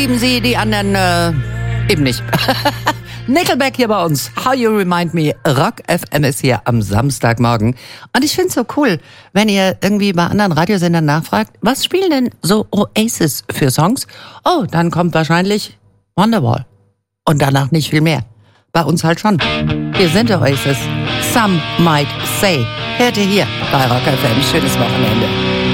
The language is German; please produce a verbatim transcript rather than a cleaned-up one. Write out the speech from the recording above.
Lieben Sie die anderen äh, eben nicht. Nickelback hier bei uns. How You Remind Me. Rock F M ist hier am Samstagmorgen. Und ich find's so cool, wenn ihr irgendwie bei anderen Radiosendern nachfragt, was spielen denn so Oasis für Songs? Oh, dann kommt wahrscheinlich Wonderwall. Und danach nicht viel mehr. Bei uns halt schon. Wir sind Oasis. Some might say. Hört ihr hier bei Rock F M. Schönes Wochenende.